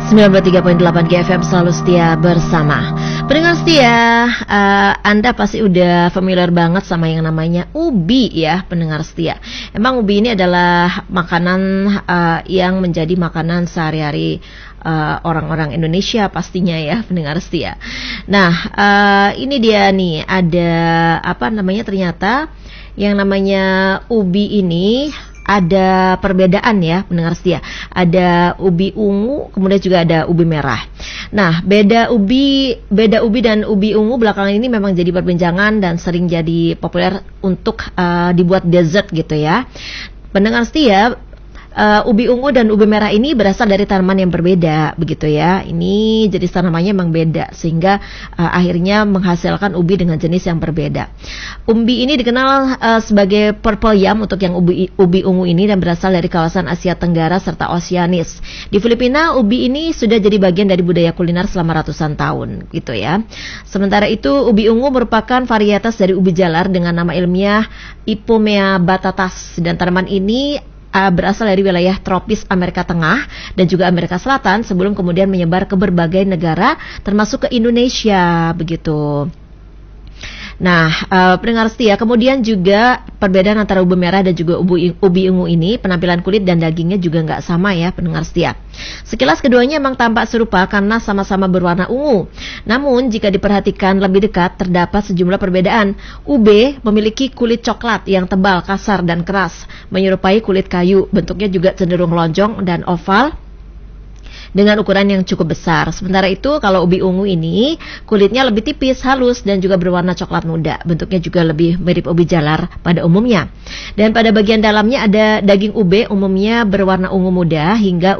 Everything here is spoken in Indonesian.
93.8 GFM selalu setia bersama. Pendengar setia, Anda pasti udah familiar banget sama yang namanya ubi ya, pendengar setia. Emang ubi ini adalah makanan yang menjadi makanan sehari-hari orang-orang Indonesia pastinya ya, pendengar setia. Nah, ini dia nih, ada ternyata yang namanya ubi ini ada perbedaan ya, pendengar setia. Ada ubi ungu, kemudian juga ada ubi merah. Nah, beda ubi dan ubi ungu belakangan ini memang jadi perbincangan dan sering jadi populer untuk dibuat dessert gitu ya. Pendengar setia, ubi ungu dan ubi merah ini berasal dari tanaman yang berbeda begitu ya. Ini jenis tanamannya memang beda sehingga akhirnya menghasilkan ubi dengan jenis yang berbeda. Ubi ini dikenal sebagai purple yam untuk yang ubi ungu ini dan berasal dari kawasan Asia Tenggara serta Oseanis. Di Filipina ubi ini sudah jadi bagian dari budaya kuliner selama ratusan tahun gitu ya. Sementara itu ubi ungu merupakan varietas dari ubi jalar dengan nama ilmiah Ipomea batatas, dan tanaman ini berasal dari wilayah tropis Amerika Tengah dan juga Amerika Selatan sebelum kemudian menyebar ke berbagai negara termasuk ke Indonesia begitu. Nah, pendengar setia, kemudian juga perbedaan antara ubi merah dan juga ubi ungu ini, penampilan kulit dan dagingnya juga nggak sama ya, pendengar setia. Sekilas keduanya memang tampak serupa karena sama-sama berwarna ungu. Namun jika diperhatikan lebih dekat, terdapat sejumlah perbedaan. Ube memiliki kulit coklat yang tebal, kasar dan keras, menyerupai kulit kayu. Bentuknya juga cenderung lonjong dan oval dengan ukuran yang cukup besar. Sementara itu kalau ubi ungu ini kulitnya lebih tipis, halus dan juga berwarna coklat muda. Bentuknya juga lebih mirip ubi jalar pada umumnya. Dan pada bagian dalamnya ada daging ube, umumnya berwarna ungu muda hingga